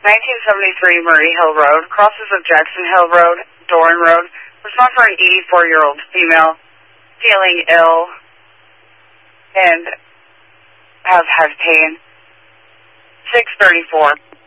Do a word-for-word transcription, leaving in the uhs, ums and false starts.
nineteen seventy-three Murray Hill Road, crosses of Jackson Hill Road, Doran Road. Respond for an eighty-four-year-old female feeling ill and has had pain. six thirty-four.